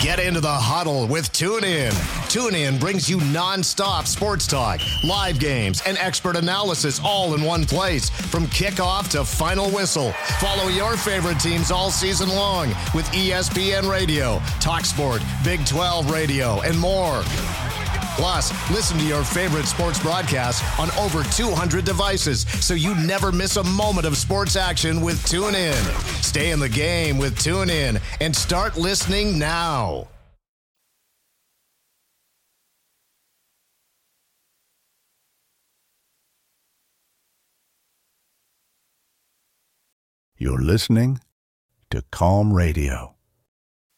Get into the huddle with TuneIn. TuneIn brings you nonstop sports talk, live games, and expert analysis all in one place from kickoff to final whistle. Follow your favorite teams all season long with ESPN Radio, TalkSport, Big 12 Radio, and more. Plus, listen to your favorite sports broadcasts on over 200 devices so you never miss a moment of sports action with TuneIn. Stay in the game with TuneIn and start listening now. You're listening to Calm Radio.